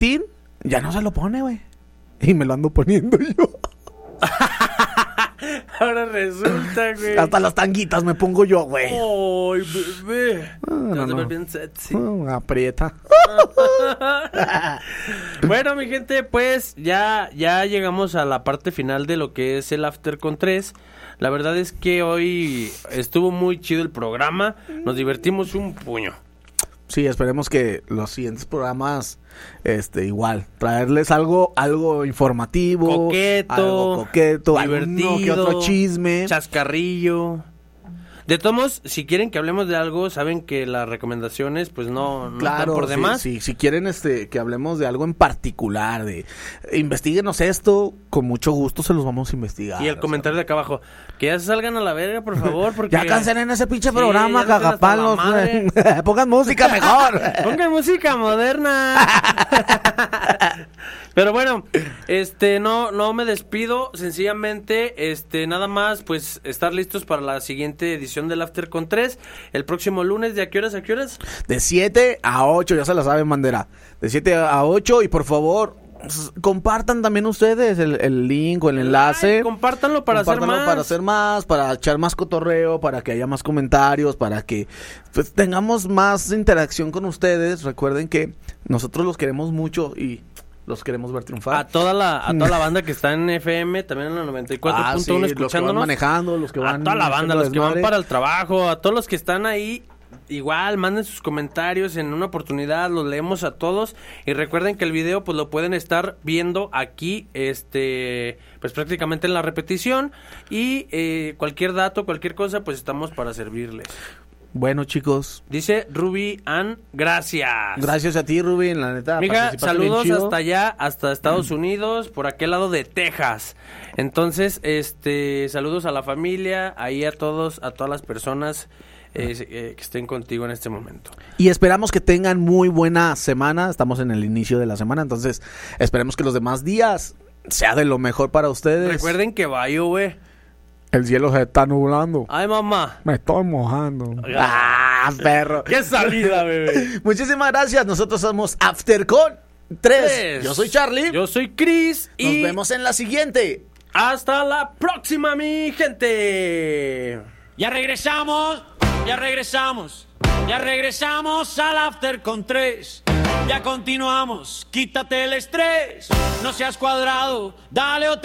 tin, ya no se lo pone, güey. Y me lo ando poniendo yo. Ahora resulta, güey. Hasta las tanguitas me pongo yo, güey. Ay, bebé. No. Bien sexy. Aprieta. Bueno, mi gente, pues ya llegamos a la parte final de lo que es el After con 3. La verdad es que hoy estuvo muy chido el programa. Nos divertimos un puño. Sí, esperemos que los siguientes programas, igual, traerles algo informativo, coqueto, divertido, que otro chisme, chascarrillo. De todos modos, si quieren que hablemos de algo, saben que las recomendaciones, pues no están por demás. Sí, si quieren que hablemos de algo en particular, investiguenos esto, con mucho gusto se los vamos a investigar. Y el comentario de acá abajo, que ya se salgan a la verga, por favor, porque... Ya cancelen ese pinche programa, cagapalos. Pongan música mejor. Pongan música moderna. Pero bueno, no me despido, sencillamente, nada más, pues, estar listos para la siguiente edición del After con 3, el próximo lunes, ¿de a qué horas a qué horas? De 7 a 8, ya se la saben, bandera, de 7 a 8, y por favor, compartan también ustedes el link o el enlace. Ay, compártanlo para hacer más, para echar más cotorreo, para que haya más comentarios, para que pues tengamos más interacción con ustedes. Recuerden que nosotros los queremos mucho y los queremos ver triunfar. A toda la banda que está en FM, también en la 94.1 sí, escuchándonos. Los que van manejando, los que van... A toda la banda, los que van para el trabajo, a todos los que están ahí, igual, manden sus comentarios en una oportunidad, los leemos a todos. Y recuerden que el video, pues, lo pueden estar viendo aquí, pues, prácticamente en la repetición. Y cualquier dato, cualquier cosa, pues, estamos para servirles. Bueno, chicos. Dice Ruby Ann, gracias. Gracias a ti, Ruby, en la neta. Mija, saludos hasta allá, hasta Estados Unidos, por aquel lado de Texas. Entonces, saludos a la familia, ahí a todas las personas que estén contigo en este momento. Y esperamos que tengan muy buena semana. Estamos en el inicio de la semana, entonces esperemos que los demás días sea de lo mejor para ustedes. Recuerden que va a llover. El cielo se está nublando. Ay, mamá. Me estoy mojando. ¡Ah, perro! ¡Qué salida, bebé! Muchísimas gracias. Nosotros somos After con 3. Yo soy Charlie. Yo soy Chris. Nos vemos en la siguiente. Hasta la próxima, mi gente. Ya regresamos al After con 3. Ya continuamos. Quítate el estrés. No seas cuadrado. Dale otra.